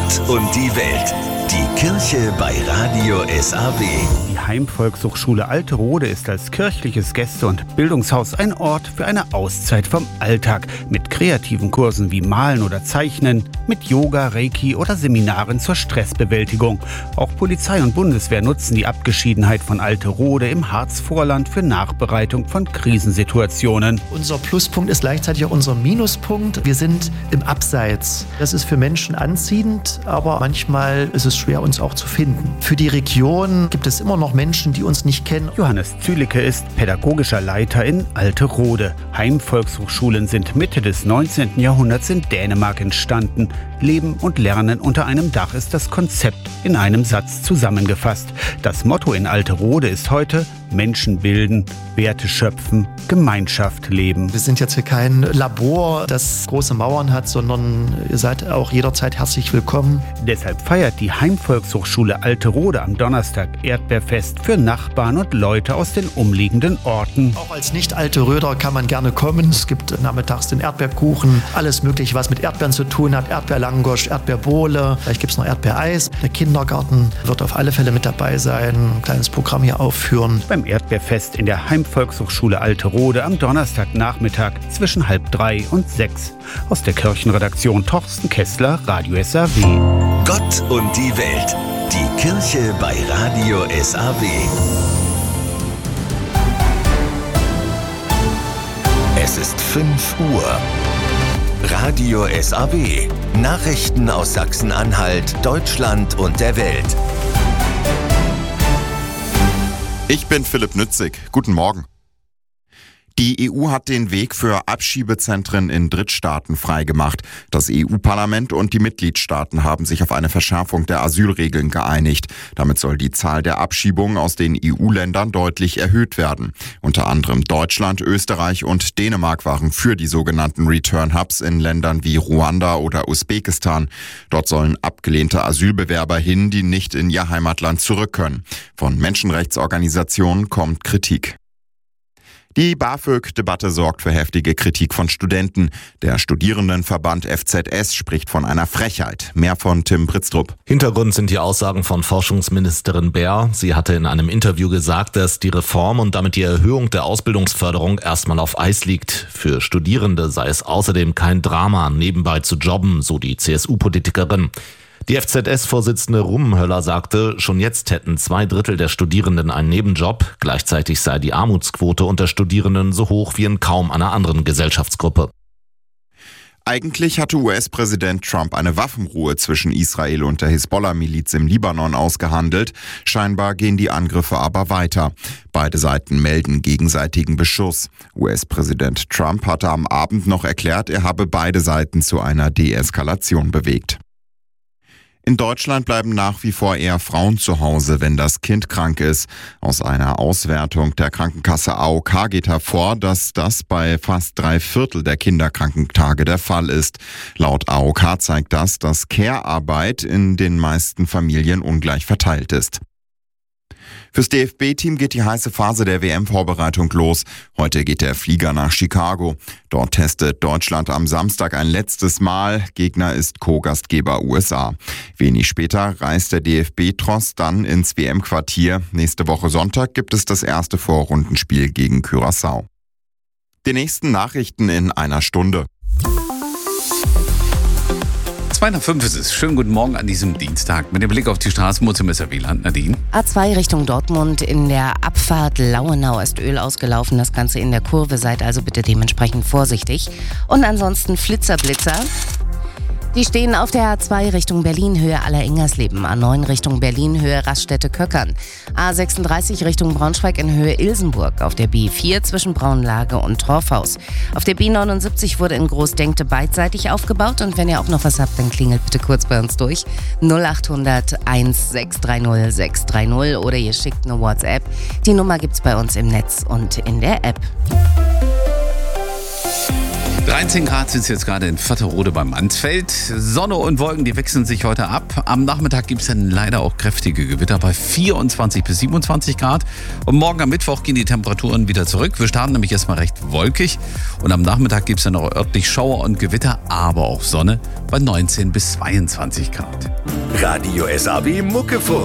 Gott und die Welt. Die Kirche bei Radio SAW. Die Heimvolkshochschule Alterode ist als kirchliches Gäste- und Bildungshaus ein Ort für eine Auszeit vom Alltag mit kreativen Kursen wie Malen oder Zeichnen, mit Yoga, Reiki oder Seminaren zur Stressbewältigung. Auch Polizei und Bundeswehr nutzen die Abgeschiedenheit von Alterode im Harzvorland für Nachbereitung von Krisensituationen. Unser Pluspunkt ist gleichzeitig auch unser Minuspunkt. Wir sind im Abseits. Das ist für Menschen anziehend, aber manchmal ist es schwer, uns auch zu finden. Für die Region gibt es immer noch Menschen, die uns nicht kennen. Johannes Zülicke ist pädagogischer Leiter in Alterode. Heimvolkshochschulen sind Mitte des 19. Jahrhunderts in Dänemark entstanden. Leben und Lernen unter einem Dach ist das Konzept in einem Satz zusammengefasst. Das Motto in Alterode ist heute: Menschen bilden, Werte schöpfen, Gemeinschaft leben. Wir sind jetzt hier kein Labor, das große Mauern hat, sondern ihr seid auch jederzeit herzlich willkommen. Deshalb feiert die Heimvolkshochschule Alterode am Donnerstag Erdbeerfest für Nachbarn und Leute aus den umliegenden Orten. Auch als Nicht-Alteröder kann man gerne kommen. Es gibt nachmittags den Erdbeerkuchen, alles Mögliche, was mit Erdbeeren zu tun hat. Erdbeerlangosch, Erdbeerbohle, vielleicht gibt es noch Erdbeereis. Der Kindergarten wird auf alle Fälle mit dabei sein, ein kleines Programm hier aufführen. Beim Erdbeerfest in der Heimvolkshochschule Alterode am Donnerstagnachmittag zwischen 2:30 und 6. Aus der Kirchenredaktion Torsten Kessler, Radio SAW. Gott und die Welt. Die Kirche bei Radio SAW. Es ist 5 Uhr. Radio SAW. Nachrichten aus Sachsen-Anhalt, Deutschland und der Welt. Ich bin Philipp Nützig. Guten Morgen. Die EU hat den Weg für Abschiebezentren in Drittstaaten freigemacht. Das EU-Parlament und die Mitgliedstaaten haben sich auf eine Verschärfung der Asylregeln geeinigt. Damit soll die Zahl der Abschiebungen aus den EU-Ländern deutlich erhöht werden. Unter anderem Deutschland, Österreich und Dänemark waren für die sogenannten Return-Hubs in Ländern wie Ruanda oder Usbekistan. Dort sollen abgelehnte Asylbewerber hin, die nicht in ihr Heimatland zurück können. Von Menschenrechtsorganisationen kommt Kritik. Die BAföG-Debatte sorgt für heftige Kritik von Studenten. Der Studierendenverband FZS spricht von einer Frechheit. Mehr von Tim Britztrup. Hintergrund sind die Aussagen von Forschungsministerin Baer. Sie hatte in einem Interview gesagt, dass die Reform und damit die Erhöhung der Ausbildungsförderung erstmal auf Eis liegt. Für Studierende sei es außerdem kein Drama, nebenbei zu jobben, so die CSU-Politikerin. Die FZS-Vorsitzende Rummenhöller sagte, schon jetzt hätten 2/3 der Studierenden einen Nebenjob. Gleichzeitig sei die Armutsquote unter Studierenden so hoch wie in kaum einer anderen Gesellschaftsgruppe. Eigentlich hatte US-Präsident Trump eine Waffenruhe zwischen Israel und der Hisbollah-Miliz im Libanon ausgehandelt. Scheinbar gehen die Angriffe aber weiter. Beide Seiten melden gegenseitigen Beschuss. US-Präsident Trump hatte am Abend noch erklärt, er habe beide Seiten zu einer Deeskalation bewegt. In Deutschland bleiben nach wie vor eher Frauen zu Hause, wenn das Kind krank ist. Aus einer Auswertung der Krankenkasse AOK geht hervor, dass das bei fast 3/4 der Kinderkrankentage der Fall ist. Laut AOK zeigt das, dass Care-Arbeit in den meisten Familien ungleich verteilt ist. Fürs DFB-Team geht die heiße Phase der WM-Vorbereitung los. Heute geht der Flieger nach Chicago. Dort testet Deutschland am Samstag ein letztes Mal. Gegner ist Co-Gastgeber USA. Wenig später reist der DFB-Tross dann ins WM-Quartier. Nächste Woche Sonntag gibt es das erste Vorrundenspiel gegen Curaçao. Die nächsten Nachrichten in einer Stunde. 2:05 ist es. Schönen guten Morgen an diesem Dienstag. Mit dem Blick auf die Straßenmutzemesser Wieland. Nadine. A2 Richtung Dortmund. In der Abfahrt Lauenau ist Öl ausgelaufen. Das Ganze in der Kurve. Seid also bitte dementsprechend vorsichtig. Und ansonsten Flitzer. Die stehen auf der A2 Richtung Berlin, Höhe Aller-Ingersleben. A9 Richtung Berlin, Höhe Raststätte-Köckern. A36 Richtung Braunschweig in Höhe Ilsenburg. Auf der B4 zwischen Braunlage und Torfhaus. Auf der B79 wurde in Großdenkte beidseitig aufgebaut. Und wenn ihr auch noch was habt, dann klingelt bitte kurz bei uns durch. 0800 1630 630 oder ihr schickt eine WhatsApp. Die Nummer gibt's bei uns im Netz und in der App. 13 Grad sind es jetzt gerade in Vatterode beim Mansfeld. Sonne und Wolken, die wechseln sich heute ab. Am Nachmittag gibt es dann leider auch kräftige Gewitter bei 24 bis 27 Grad. Und morgen am Mittwoch gehen die Temperaturen wieder zurück. Wir starten nämlich erstmal recht wolkig. Und am Nachmittag gibt es dann noch örtlich Schauer und Gewitter, aber auch Sonne bei 19 bis 22 Grad. Radio SAW Muckefunk.